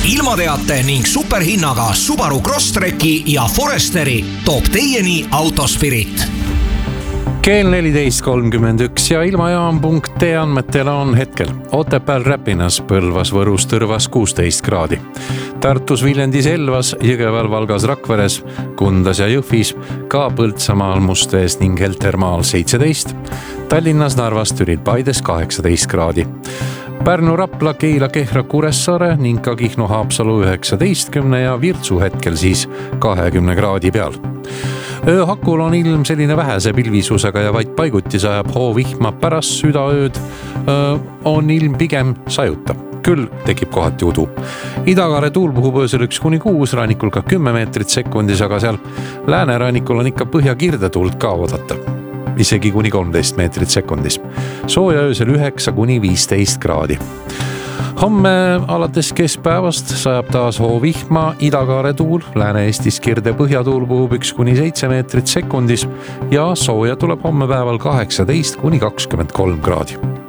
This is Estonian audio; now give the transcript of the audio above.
ilmateate ning superhinnaga Subaru Crosstreki ja Foresteri toob teieni Autospirit. Kell 14.31 ja ilmajaam.ee andmetel on hetkel Otepääl Räpinas, Põlvas, Võrus, Tõrvas 16 kraadi. Tartus, Viljandis, Elvas, Jõgeval, Valgas, Rakveres, Kundas ja Jõhvis, ka Põltsamaal, Mustvees ning Heltermaal 17. Tallinnas, Narvas, Türil, Paides 18 kraadi. Pärnu, Rapla, Keila, Kehra, Kuressaare ning ka Kihnu, Haapsalu 19 ja Virtsu hetkel siis 20 kraadi peal. Ööhakul on ilm selline vähese pilvisusega ja vaid paiguti sajab hoovihma. Pärast südaööd on ilm pigem sajuta. Küll tekib kohati udu. Idakaare tuul puhub öösel 1-6, rannikul ka 10 meetrit sekundis, aga seal läänerannikul on ikka põhjakirde tuult ka oodata. Isegi kuni 13 meetrit sekundis. Sooja öösel 9-15 kraadi. Homme alates keskpäevast sajab taas hoovihma, idakaare tuul, Lääne-Eestis kirde põhjatuul puhub 1-7 meetrit sekundis ja sooja tuleb homme päeval 18-23 kraadi.